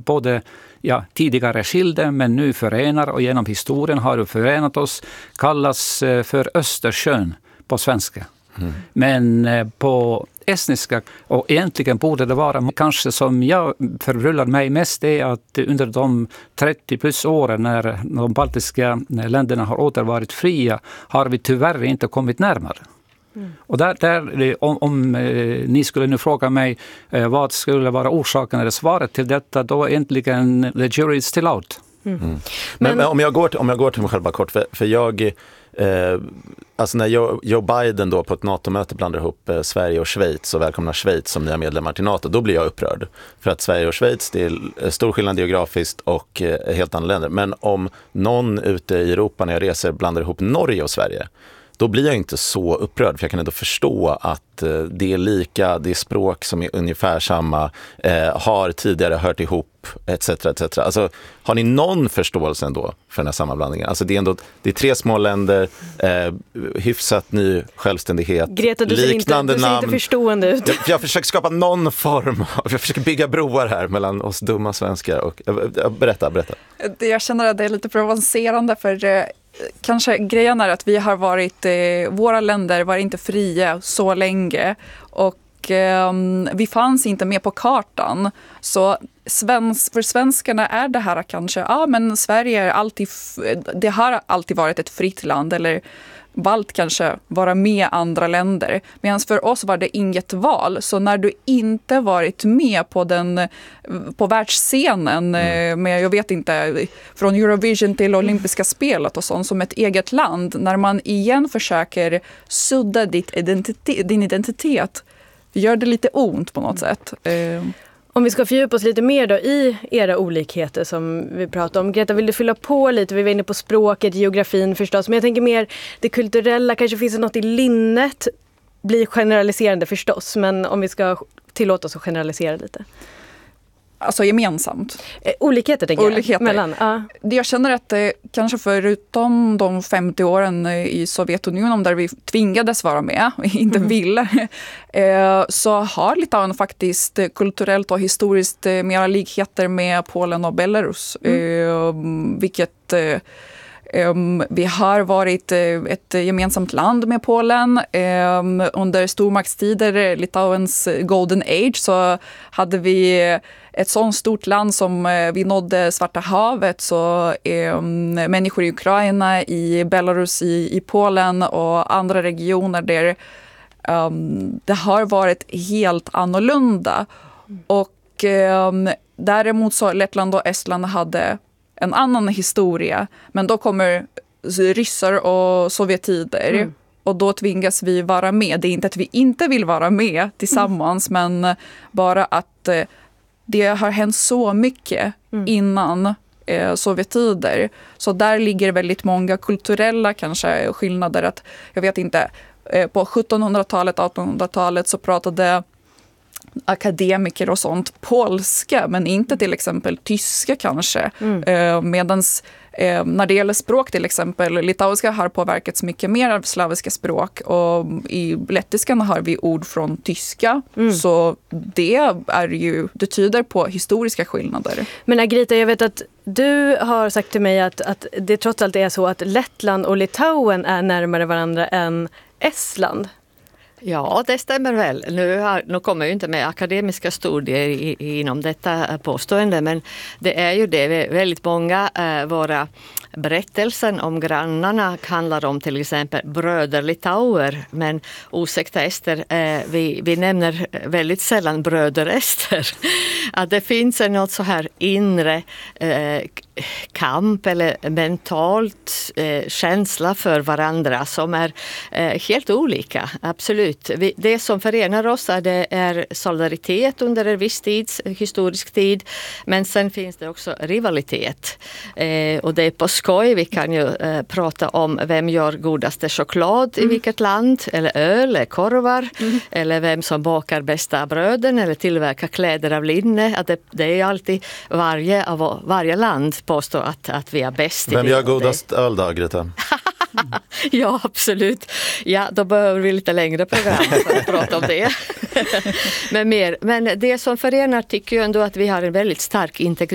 både tidigare skilde men nu förenar och genom historien har det förenat oss, kallas för Östersjön på svenska. Men på estniska, och egentligen borde det vara kanske som jag förrullar mig mest, är att under de 30 plus åren när de baltiska länderna har åter varit fria har vi tyvärr inte kommit närmare. Och om ni skulle nu fråga mig vad skulle vara orsaken eller svaret till detta, då egentligen the jury is still out. Men om jag går till mig själv bara kort, för jag alltså när Joe Biden då på ett NATO-möte blandar ihop Sverige och Schweiz och välkomnar Schweiz som nya medlemmar till NATO, då blir jag upprörd. För att Sverige och Schweiz, det är stor skillnad geografiskt och helt andra länder. Men om någon ute i Europa när jag reser blandar ihop Norge och Sverige, då blir jag inte så upprörd, för jag kan ändå förstå att det är lika, det är språk som är ungefär samma, har tidigare hört ihop, etc. etc. Alltså, har ni någon förståelse ändå för den här sammanblandningen? Alltså det är 3 små länder, hyfsat ny självständighet, Greta, du liknande ser inte förstående ut. Jag försöker skapa någon form, jag försöker bygga broar här mellan oss dumma svenskar och berätta. Jag känner att det är lite provocerande, för kanske grejen är att vi har varit, våra länder var inte fria så länge och vi fanns inte med på kartan. Så för svenskarna är det här kanske, men Sverige är det har alltid varit ett fritt land, eller valt kanske vara med andra länder. Medan för oss var det inget val. Så när du inte varit med på världsscenen med, jag vet inte, från Eurovision till olympiska spelet och sånt som ett eget land, när man igen försöker sudda din identitet, gör det lite ont på något sätt. Om vi ska fördjupa oss lite mer då i era olikheter som vi pratar om. Greta, vill du fylla på lite? Vi var inne på språket, geografin förstås. Men jag tänker mer det kulturella. Kanske finns det något i linnet. Blir generaliserande förstås. Men om vi ska tillåta oss att generalisera lite. Alltså gemensamt. Olikheter tänker jag. Mellan, Jag känner att kanske förutom de 50 åren i Sovjetunionen där vi tvingades vara med och inte ville, så har Litauen faktiskt kulturellt och historiskt mera likheter med Polen och Belarus. Vilket vi har varit ett gemensamt land med Polen. Under stormaktstider, Litauens golden age, så hade vi ett sånt stort land som vi nådde Svarta havet, så människor i Ukraina, i Belarus, i Polen och andra regioner där det har varit helt annorlunda. Och däremot så Lettland och Estland hade en annan historia, men då kommer ryssar och sovjetider och då tvingas vi vara med. Det är inte att vi inte vill vara med tillsammans, men bara att det har hänt så mycket innan sovjetider. Så där ligger väldigt många kulturella kanske skillnader. Att, jag vet inte, på 1700-talet, 1800-talet så pratade akademiker och sånt polska, men inte till exempel tyska kanske. Medans när det gäller språk till exempel, litauiska har påverkats mycket mer av slaviska språk, och i lettiskan har vi ord från tyska. Så det tyder på historiska skillnader. Men Agrita, jag vet att du har sagt till mig att det trots allt är så att Lettland och Litauen är närmare varandra än Estland. Ja, det stämmer väl. Nu kommer ju inte med akademiska studier inom detta påstående, men det är ju det. Väldigt många våra berättelser om grannarna handlar om till exempel bröder litauer, men ursäkta Ester, vi nämner väldigt sällan bröder Ester. Att det finns något så här inre kamp eller mentalt känsla för varandra som är helt olika, absolut. Det som förenar oss är solidaritet under en viss historisk tid, men sen finns det också rivalitet. Och det är på skoj, vi kan ju prata om vem gör godaste choklad i vilket land, eller öl, eller korvar, eller vem som bakar bästa bröden eller tillverkar kläder av linne. Att det är alltid varje land påstår att vi är bäst i det. Vem gör godast öl då, Greta? Ja, absolut. Ja, då behöver vi lite längre program för att prata om det. Men det som förenar tycker jag ändå att vi har en väldigt stark integritet.